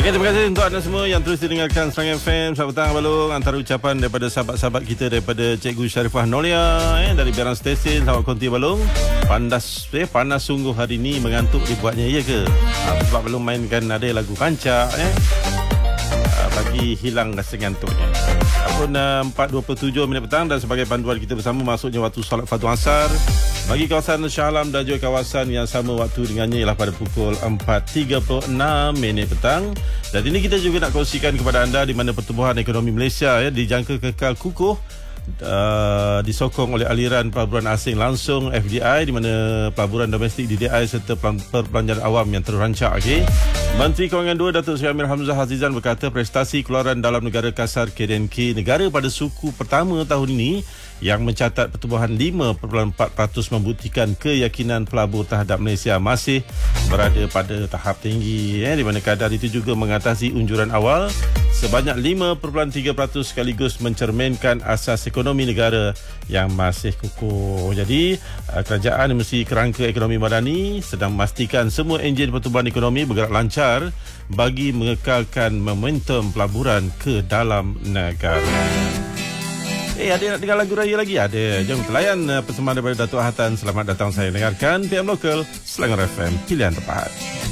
Okey, terima kasih untuk anda semua yang terus didengarkan Serang FM. Selamat petang, Balong. Antara ucapan daripada sahabat-sahabat kita, daripada Cikgu Sharifah Nolia dari Berang Stesen. Selamat konti, Balong. Panas sungguh hari ini. Mengantuk dibuatnya, ya ke? Sebab Balong mainkan ada lagu kancak, bagi hilang rasa ngantuknya. Apun 4.27 minit petang, dan sebagai panduan kita bersama masuknya waktu solat fardu asar bagi kawasan Shah Alam dan juga kawasan yang sama waktu dengannya ialah pada pukul 4.36 minit petang. Dan ini kita juga nak kongsikan kepada anda di mana pertumbuhan ekonomi Malaysia dijangka kekal kukuh, disokong oleh aliran pelaburan asing langsung FDI, di mana pelaburan domestik DDI serta perbelanjaan awam yang terancak. Menteri Kewangan 2 Datuk Seri Amir Hamzah Azizan berkata prestasi keluaran dalam negara kasar KDNK negara pada suku pertama tahun ini yang mencatat pertumbuhan 5.4% membuktikan keyakinan pelabur terhadap Malaysia masih berada pada tahap tinggi, di mana kadar itu juga mengatasi unjuran awal sebanyak 5.3% sekaligus mencerminkan asas ekonomi negara yang masih kukuh. Jadi kerajaan mesti kerangka ekonomi madani sedang memastikan semua enjin pertumbuhan ekonomi bergerak lancar bagi mengekalkan momentum pelaburan ke dalam negara. Ada nak dengar lagu raya lagi? Ada. Jom layan persembahan daripada Datuk Hatan. Selamat datang, saya dengarkan PM Lokal Selangor FM, pilihan tepat.